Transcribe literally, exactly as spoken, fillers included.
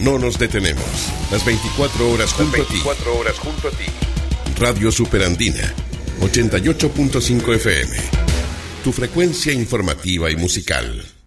no nos detenemos. Las veinticuatro horas junto Las veinticuatro horas junto a ti. a ti. Radio Superandina, ochenta y ocho punto cinco F M. Tu frecuencia informativa y musical.